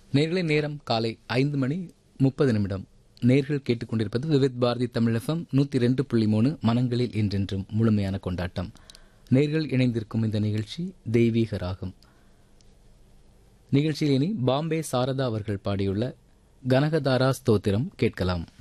நேர்களை நேரம் காலை 5:30 நேர்கள் கேட்டுக்கொண்டிருப்பது விவித் பாரதி தமிழகம் 102.3 மனங்களில் என்றென்றும் முழுமையான கொண்டாட்டம். நேர்கள் இணைந்திருக்கும் இந்த நிகழ்ச்சி தெய்வீக ராகம். நிகழ்ச்சியில் இனி பாம்பே சாரதா அவர்கள் பாடியுள்ள கனகதாரா ஸ்தோத்திரம் கேட்கலாம்.